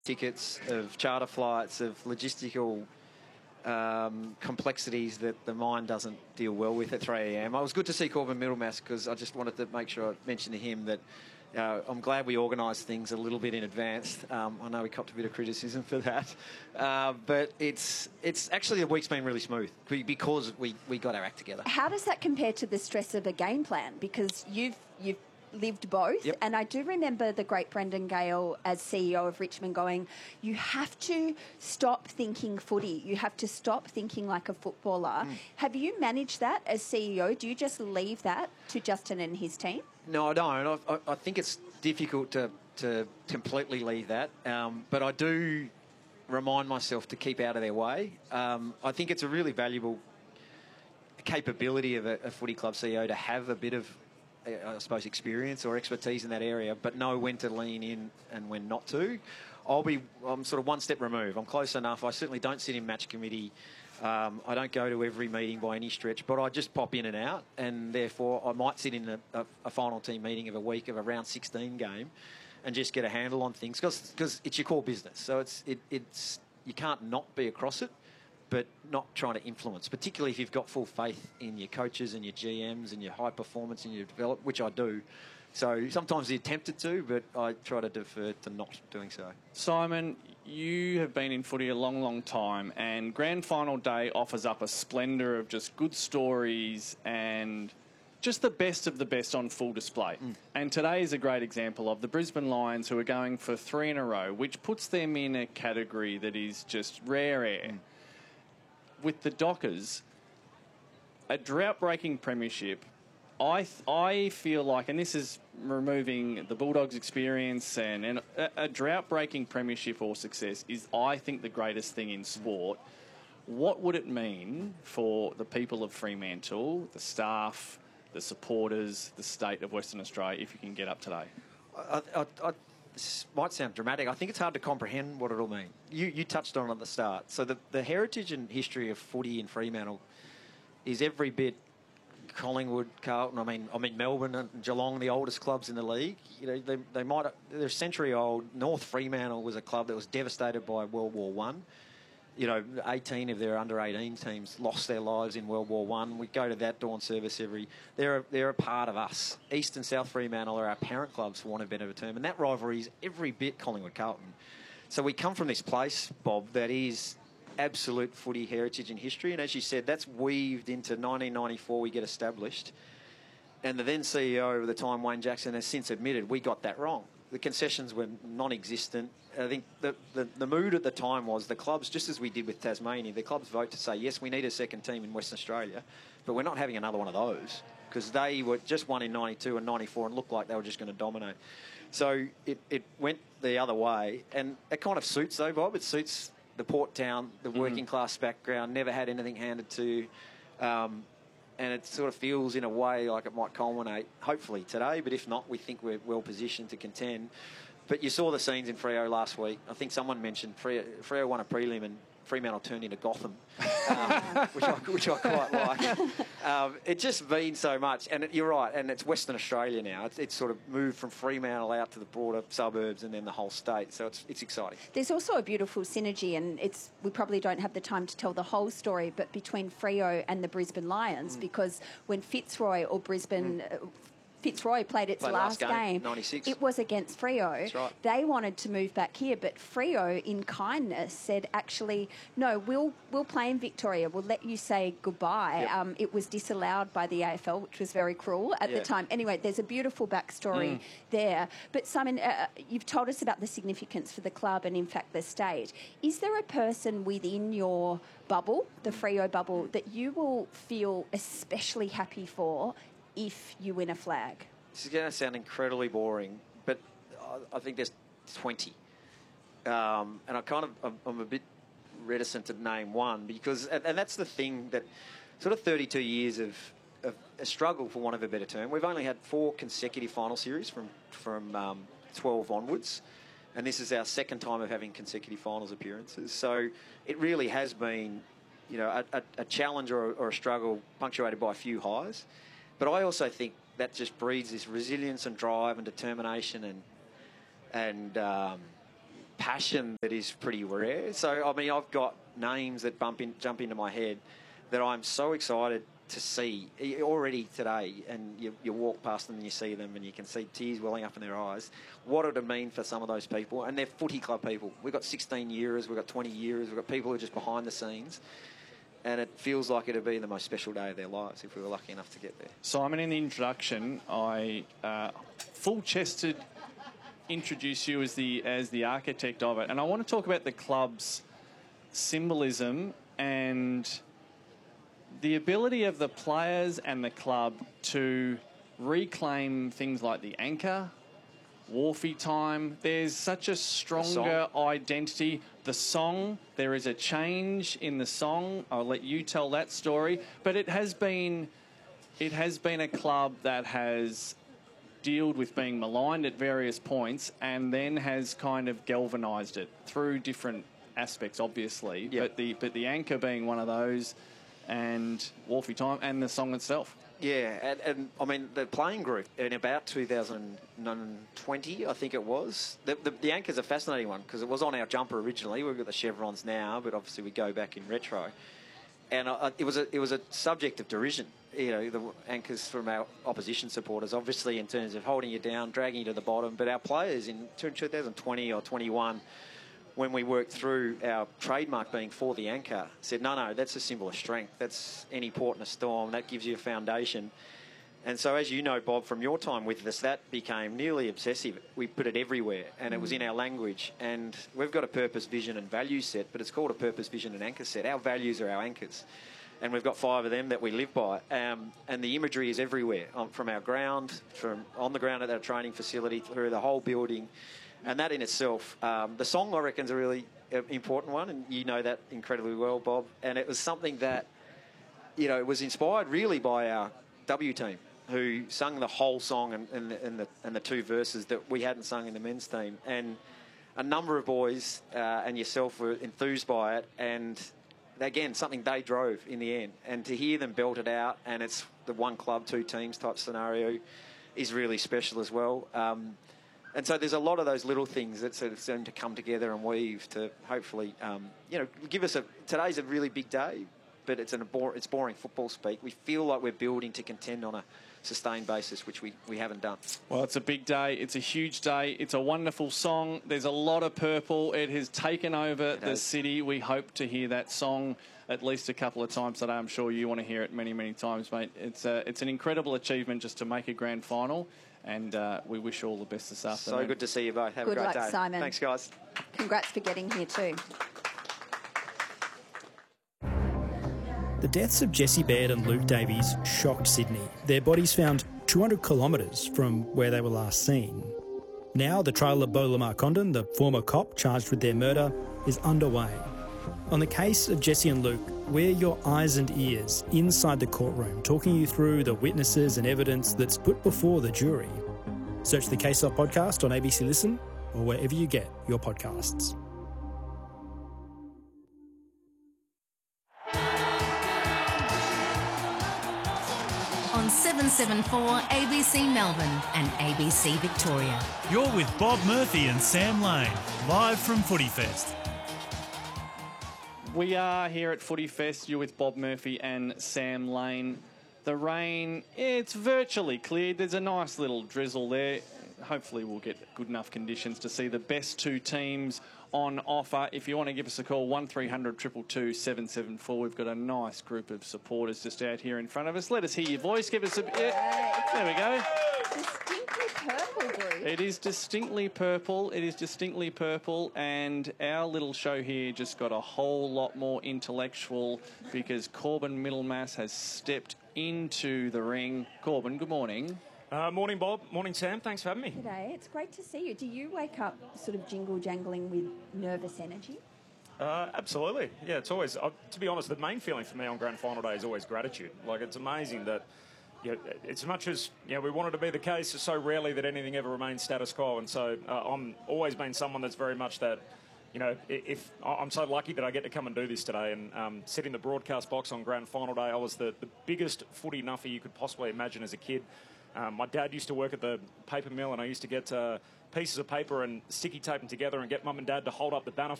tickets, of charter flights, of logistical complexities that the mind doesn't deal well with at 3 a.m. It was good to see Corbin Middlemass because I just wanted to make sure I mentioned to him that I'm glad we organised things a little bit in advance. I know we copped a bit of criticism for that, but it's actually the week's been really smooth because we got our act together. How does that compare to the stress of a game plan? Because you've lived both. Yep. And I do remember the great Brendan Gale as CEO of Richmond going, you have to stop thinking footy. You have to stop thinking like a footballer. Have you managed that as CEO? Do you just leave that to Justin and his team? No, I don't. I think it's difficult to completely leave that. But I do remind myself to keep out of their way. I think it's a really valuable capability of a footy club CEO to have a bit of, I suppose, experience or expertise in that area, but know when to lean in and when not to. I'm sort of one step removed. I'm close enough. I certainly don't sit in match committee. I don't go to every meeting by any stretch, but I just pop in and out, and therefore I might sit in a final team meeting of a week of a round 16 game and just get a handle on things because it's your core business. So it's you can't not be across it, but not trying to influence, particularly if you've got full faith in your coaches and your GMs and your high performance and your development, which I do. So sometimes you're tempted to, but I try to defer to not doing so. Simon, you have been in footy a long, long time, and Grand Final Day offers up a splendour of just good stories and just the best of the best on full display. And today is a great example of the Brisbane Lions, who are going for 3 in a row, which puts them in a category that is just rare air. With the Dockers, a drought-breaking premiership, I feel like, and this is removing the Bulldogs' experience, and a drought-breaking premiership or success is, I think, the greatest thing in sport. What would it mean for the people of Fremantle, the staff, the supporters, the state of Western Australia, if you can get up today? This might sound dramatic. I think it's hard to comprehend what it'll mean. You touched on it at the start. So the heritage and history of footy in Fremantle is every bit Collingwood, Carlton. I mean Melbourne and Geelong, the oldest clubs in the league. You know, they're century old. North Fremantle was a club that was devastated by World War One. You know, 18 of their under-18 teams lost their lives in World War One. We go to that dawn service They're a part of us. East and South Fremantle are our parent clubs, for want of a better term, and that rivalry is every bit Collingwood-Carlton. So we come from this place, Bob, that is absolute footy heritage and history, and as you said, that's weaved into 1994. We get established, and the then CEO of the time, Wayne Jackson, has since admitted we got that wrong. The concessions were non-existent. I think the mood at the time was the clubs, just as we did with Tasmania, the clubs vote to say, yes, we need a second team in Western Australia, but we're not having another one of those because they were just won in 92 and 94 and looked like they were just going to dominate. So it went the other way, and it kind of suits, though, Bob. It suits the port town, the working class background, never had anything handed to, and it sort of feels in a way like it might culminate, hopefully, today. But if not, we think we're well positioned to contend. But you saw the scenes in Freo last week. I think someone mentioned Freo won a prelim and Fremantle turned into Gotham, which I quite like. It's just been so much. And you're right, and it's Western Australia now. It's sort of moved from Fremantle out to the broader suburbs and then the whole state. So it's exciting. There's also a beautiful synergy, and we probably don't have the time to tell the whole story, but between Freo and the Brisbane Lions, because when Fitzroy or Brisbane... Fitzroy played its last game. 96. It was against Freo. That's right. They wanted to move back here, but Freo, in kindness, said, actually, no, we'll play in Victoria. We'll let you say goodbye. Yep. It was disallowed by the AFL, which was very cruel at the time. Anyway, there's a beautiful backstory there. But, Simon, you've told us about the significance for the club and, in fact, the state. Is there a person within your bubble, the Freo bubble, that you will feel especially happy for if you win a flag? This is going to sound incredibly boring, but I think there's 20. And I'm a bit reticent to name one because, and that's the thing that sort of 32 years of a struggle, for want of a better term. We've only had 4 consecutive final series from 12 onwards, and this is our second time of having consecutive finals appearances. So it really has been, you know, a challenge or a struggle punctuated by a few highs. But I also think that just breeds this resilience and drive and determination and passion that is pretty rare. So, I mean, I've got names that jump into my head that I'm so excited to see already today, and you walk past them and you see them and you can see tears welling up in their eyes. What it would mean for some of those people, and they're footy club people. We've got 16-yearers, we've got 20-yearers, we've got people who are just behind the scenes, and it feels like it'd be the most special day of their lives if we were lucky enough to get there. Simon, in the introduction, I full-chested introduce you as the architect of it, and I want to talk about the club's symbolism and the ability of the players and the club to reclaim things like the anchor, Wharfie time. There's such a stronger identity. The song, there is a change in the song. I'll let you tell that story. But it has been a club that has dealt with being maligned at various points and then has kind of galvanised it through different aspects, obviously. Yep. But the anchor being one of those, and Wharfie time and the song itself. Yeah, and I mean, the playing group in about 2020, I think it was. The anchor's a fascinating one because it was on our jumper originally. We've got the chevrons now, but obviously we go back in retro. And it was a subject of derision. You know, the anchors from our opposition supporters, obviously in terms of holding you down, dragging you to the bottom. But our players in 2020 or 21, when we worked through our trademark being for the anchor, said, no, that's a symbol of strength. That's any port in a storm. That gives you a foundation. And so, as you know, Bob, from your time with us, that became nearly obsessive. We put it everywhere, and it was in our language. And we've got a purpose, vision and value set, but it's called a purpose, vision and anchor set. Our values are our anchors. And we've got 5 of them that we live by. And the imagery is everywhere, from our ground, from on the ground at our training facility, through the whole building. And that in itself, the song, I reckon, is a really important one, and you know that incredibly well, Bob. And it was something that, you know, was inspired really by our W team, who sung the whole song and the 2 verses that we hadn't sung in the men's team. And a number of boys and yourself were enthused by it, and again, something they drove in the end. And to hear them belt it out, and it's the 1 club, 2 teams type scenario, is really special as well. And so there's a lot of those little things that sort of seem to come together and weave to hopefully, you know, give us today's a really big day, but it's boring football speak. We feel like we're building to contend on a sustained basis, which we haven't done. Well, it's a big day. It's a huge day. It's a wonderful song. There's a lot of purple. It has taken over the city. We hope to hear that song at least a couple of times today. I'm sure you want to hear it many, many times, mate. It's an incredible achievement just to make a grand final. And we wish you all the best this afternoon. So good to see you both. Have a great day. Good luck, Simon. Thanks, guys. Congrats for getting here too. The deaths of Jesse Baird and Luke Davies shocked Sydney. Their bodies found 200 kilometres from where they were last seen. Now the trial of Beau Lamar Condon, the former cop charged with their murder, is underway. On the case of Jesse and Luke, we're your eyes and ears inside the courtroom, talking you through the witnesses and evidence that's put before the jury. Search the Case Off podcast on ABC Listen or wherever you get your podcasts. On 774 ABC Melbourne and ABC Victoria. You're with Bob Murphy and Sam Lane, live from Footy Fest. We are here at Footy Fest. You're with Bob Murphy and Sam Lane. The rain, it's virtually cleared. There's a nice little drizzle there. Hopefully we'll get good enough conditions to see the best 2 teams on offer. If you want to give us a call, 1300 222 774. We've got a nice group of supporters just out here in front of us. Let us hear your voice. Give us a... Yeah, there we go. Distinctly purple group. It is distinctly purple. It is distinctly purple. And our little show here just got a whole lot more intellectual because Corbin Middlemass has stepped into the ring. Corbin, good morning. Morning, Bob. Morning, Sam. Thanks for having me. G'day, it's great to see you. Do you wake up sort of jingle-jangling with nervous energy? Absolutely. Yeah, it's always, to be honest, the main feeling for me on Grand Final Day is always gratitude. Like, it's amazing that, you know, it's as much as, you know, we want it to be the case, it's so rarely that anything ever remains status quo. And so I'm always been someone that's very much that, you know, if I'm so lucky that I get to come and do this today and sit in the broadcast box on Grand Final Day. I was the biggest footy nuffy you could possibly imagine as a kid. My dad used to work at the paper mill, and I used to get pieces of paper and sticky tape them together and get mum and dad to hold up the banner